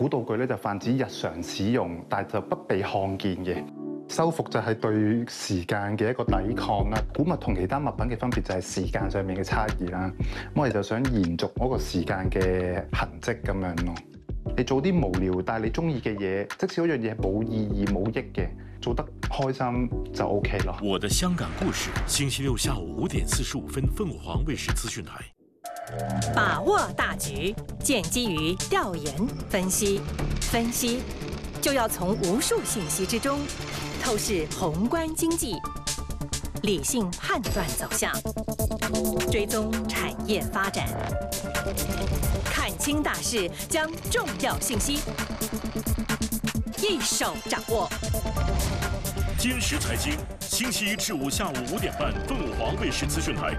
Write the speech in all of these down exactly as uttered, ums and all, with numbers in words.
古道具咧就泛指日常使用，但就不被看見嘅。修復就係對時間嘅一個抵抗啦。古物同其他物品嘅分別就係時間上面嘅差異啦。咁我哋就想延續嗰個時間嘅痕跡咁樣咯。你做啲無聊但係你中意嘅嘢，即使嗰樣嘢係冇意義冇益嘅，做得開心就 OK 咯。 我的香港故事，星期六下午五點四十五分，鳳凰衛視資訊台。 把握大局，建基於調研分析，分析就要從無數信息之中透視宏觀經濟，理性判斷走向，追蹤產業發展，看清大勢，將重要信息一手掌握。 金石財經，星期一至五下午五點半，鳳凰衛視資訊台。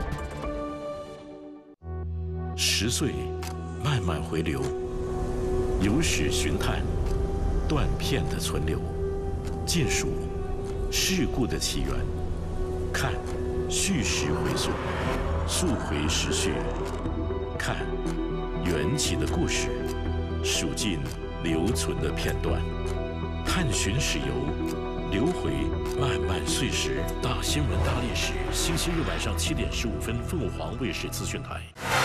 十歲，慢慢回流，有史尋探，斷片的存留，見數事故的起源，看虛實回溯，溯回時序，看緣起的故事，數盡留存的片段，探尋史遊，流回漫漫歲時。大新聞大歷史，星期日晚上七點十五分，鳳凰衛視資訊台。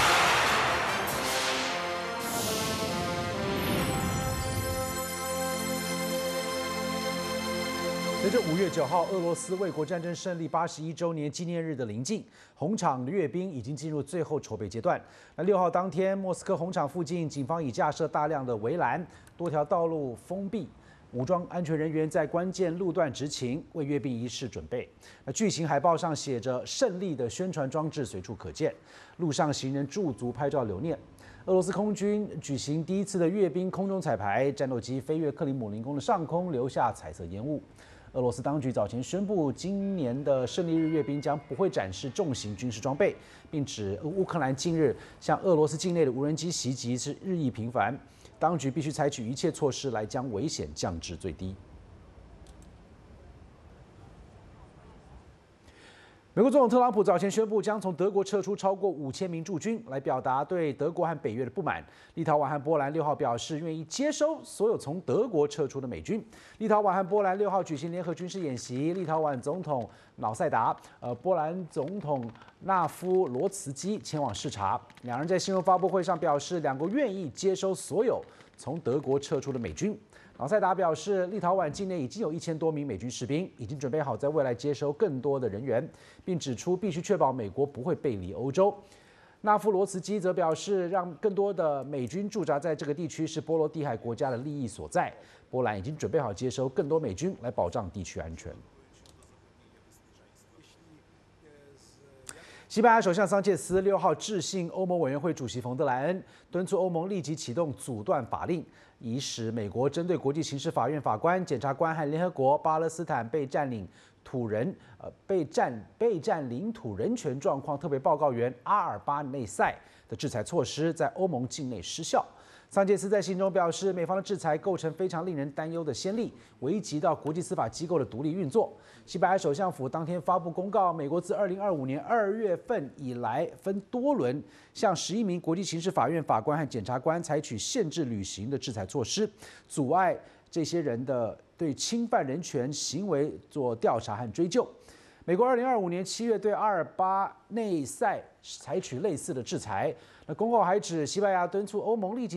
随着五月九号俄罗斯卫国战争胜利八十一周年纪念日的临近，红场阅兵已经进入最后筹备阶段。那六号当天，莫斯科红场附近，警方已架设大量的围栏，多条道路封闭，武装安全人员在关键路段执勤，为阅兵仪式准备。那巨型海报上写着“胜利”的宣传装置随处可见，路上行人驻足拍照留念。俄罗斯空军举行第一次的阅兵空中彩排，战斗机飞越克里姆林宫的上空，留下彩色烟雾。俄罗斯当局早前宣布，今年的胜利日阅兵将不会展示重型军事装备，并指乌克兰近日向俄罗斯境内的无人机袭击是日益频繁，当局必须采取一切措施来将危险降至最低。美国总统特朗普早前宣布，将从德国撤出超过五千名驻军，来表达对德国和北约的不满。立陶宛和波兰六号表示愿意接收所有从德国撤出的美军。立陶宛和波兰六号举行联合军事演习，立陶宛总统瑙塞达、呃，波兰总统纳夫罗茨基前往视察。两人在新闻发布会上表示，两国愿意接收所有从德国撤出的美军。瑙塞达表示，立陶宛境内已经有一千多名美军士兵，已经准备好在未来接收更多的人员，并指出必须确保美国不会背离欧洲。纳夫罗茨基则表示，让更多的美军驻扎在这个地区是波罗的海国家的利益所在。波兰已经准备好接收更多美军来保障地区安全。西班牙首相桑切斯六号致信欧盟委员会主席冯德莱恩，敦促欧盟立即启动阻断法令，以使美国针对国际刑事法院法官、检察官和联合国巴勒斯坦被占领土人呃被占被占领土人权状况特别报告员阿尔巴内塞的制裁措施在欧盟境内失效。桑切斯在信中表示，美方的制裁构成非常令人担忧的先例，危及到国际司法机构的独立运作。西班牙首相府当天发布公告，美国自二零二五年二月份以来，分多轮向十一名国际刑事法院法官和检察官采取限制履行的制裁措施，阻碍这些人的对侵犯人权行为做调查和追究。美国二零二五年七月对阿尔巴内塞采取类似的制裁。那公告还指，西班牙敦促欧盟立即